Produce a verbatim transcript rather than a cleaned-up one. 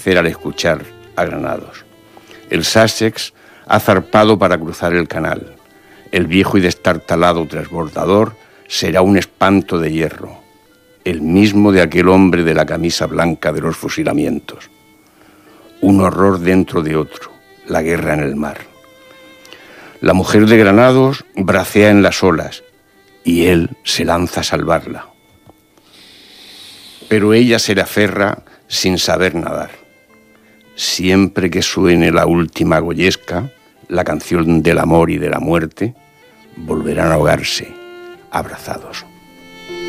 estremecer al escuchar a Granados. El Sussex ha zarpado para cruzar el canal. El viejo y destartalado transbordador será un espanto de hierro, el mismo de aquel hombre de la camisa blanca de los fusilamientos. Un horror dentro de otro, la guerra en el mar. La mujer de Granados bracea en las olas y él se lanza a salvarla. Pero ella se le aferra sin saber nadar. Siempre que suene la última goyesca, la canción del amor y de la muerte, volverán a ahogarse, abrazados.